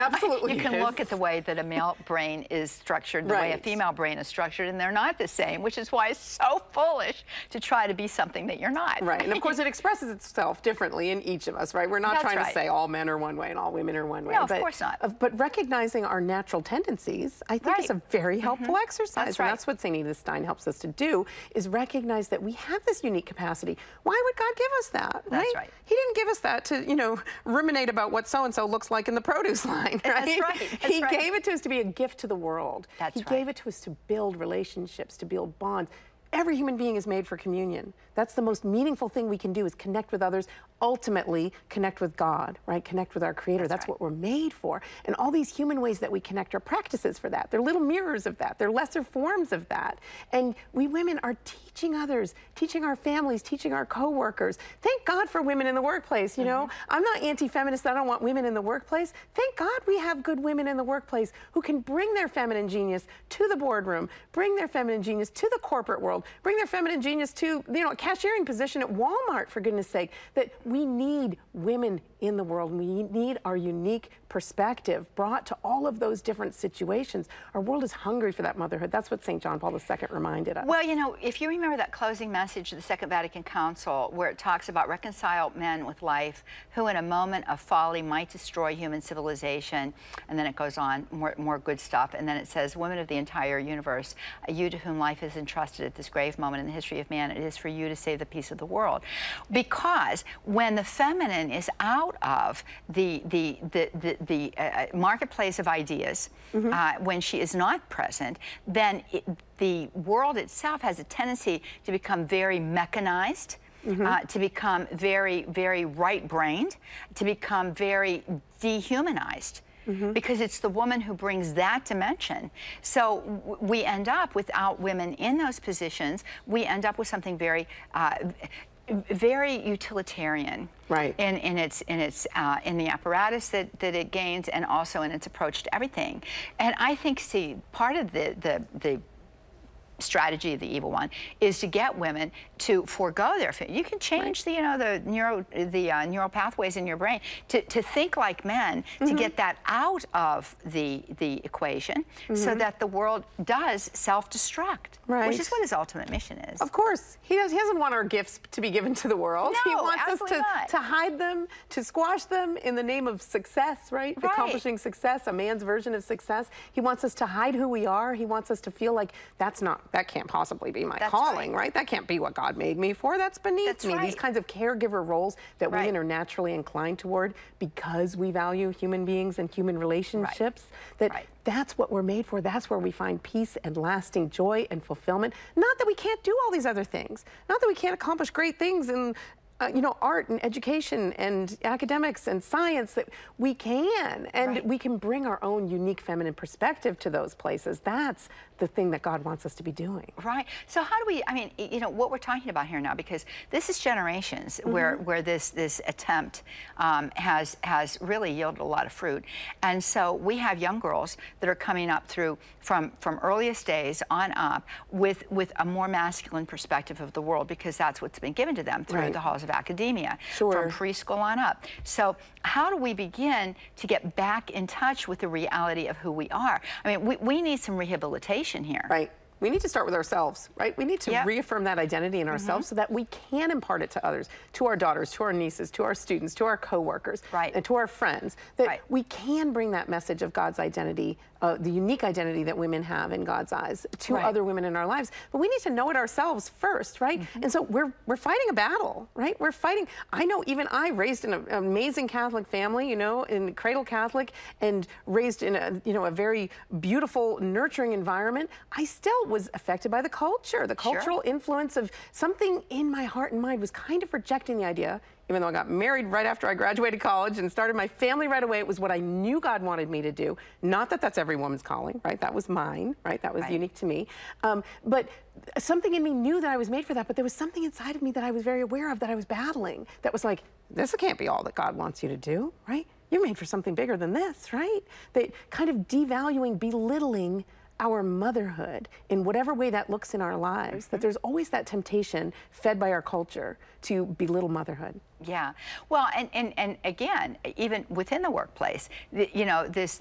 absolutely You can is. look at the way that a male brain is structured, the way a female brain is structured, and they're not the same, which is why it's so foolish to try to be something that you're not. Right, and of course it expresses itself differently in each of us, right? We're not trying to say all men are one way and all women are one way. No, of course not. But recognizing our natural tendencies, I think is a very helpful exercise. And that's what St. Edith Stein helps us to do, is recognize that we have this unique capacity. Why would God give us that, right? That's right. He didn't give us that to, you know, ruminate about what so-and-so looks like in the produce line, right? That's right. He gave it to us to be a gift to the world. He gave it to us to build relationships, to build bonds. Every human being is made for communion. That's the most meaningful thing we can do, is connect with others, ultimately connect with God, right? Connect with our Creator. That's what we're made for. And all these human ways that we connect are practices for that. They're little mirrors of that. They're lesser forms of that. And we women are teaching others, teaching our families, teaching our coworkers. Thank God for women in the workplace, you know? I'm not anti-feminist. I don't want women in the workplace. Thank God we have good women in the workplace who can bring their feminine genius to the boardroom, bring their feminine genius to the corporate world, bring their feminine genius to, you know, a cashiering position at Walmart, for goodness sake. That we need women in the world. We need our unique perspective brought to all of those different situations. Our world is hungry for that motherhood. That's what St. John Paul II reminded us. Well, you know, if you remember that closing message of the Second Vatican Council, where it talks about reconcile men with life, who in a moment of folly might destroy human civilization, and then it goes on, more good stuff, and then it says, women of the entire universe, you to whom life is entrusted at this grave moment in the history of man, it is for you to save the peace of the world. Because when the feminine is out of the marketplace of ideas, when she is not present, then the world itself has a tendency to become very mechanized, to become very, very right-brained, to become very dehumanized. Because it's the woman who brings that dimension. So we end up, without women in those positions, we end up with something very very utilitarian, right? In the apparatus that it gains, and also in its approach to everything. And I think, see, part of the strategy of the evil one is to get women to forego their. You can change the, you know, the neural pathways in your brain to think like men, to get that out of the equation, so that the world does self-destruct, which is what his ultimate mission is. Of course, he doesn't want our gifts to be given to the world. No, he wants us not. to hide them, to squash them in the name of success, right? Accomplishing success, a man's version of success. He wants us to hide who we are. He wants us to feel like that can't possibly be my calling, right? That can't be what God made me for. That's beneath me. These kinds of caregiver roles that women are naturally inclined toward, because we value human beings and human relationships, that's what we're made for. That's where we find peace and lasting joy and fulfillment. Not that we can't do all these other things. Not that we can't accomplish great things in you know, art and education and academics and science, that we can. And we can bring our own unique feminine perspective to those places. That's the thing that God wants us to be doing. Right. So how do we, I mean, you know, what we're talking about here now, because this is generations where this attempt has really yielded a lot of fruit. And so we have young girls that are coming up through from earliest days on up with a more masculine perspective of the world, because that's what's been given to them through the halls of academia, from preschool on up. So how do we begin to get back in touch with the reality of who we are? I mean, we need some rehabilitation here. Right. We need to start with ourselves, right? We need to reaffirm that identity in ourselves so that we can impart it to others, to our daughters, to our nieces, to our students, to our coworkers, and to our friends, that we can bring that message of God's identity, the unique identity that women have in God's eyes, to other women in our lives. But we need to know it ourselves first, right? And so we're fighting a battle, right? We're fighting. I know, even I, raised in an amazing Catholic family, you know, in cradle Catholic, and raised in a, you know, a very beautiful, nurturing environment, I still was affected by the culture. The cultural influence of something in my heart and mind was kind of rejecting the idea, even though I got married right after I graduated college and started my family right away. It was what I knew God wanted me to do. Not that that's every woman's calling, right? That was mine, right? That was unique to me. But something in me knew that I was made for that, but there was something inside of me that I was very aware of, that I was battling, that was like, this can't be all that God wants you to do, right? You're made for something bigger than this, right? That kind of devaluing, belittling our motherhood in whatever way that looks in our lives, that there's always that temptation fed by our culture to belittle motherhood. Yeah. Well, and again, even within the workplace, you know, this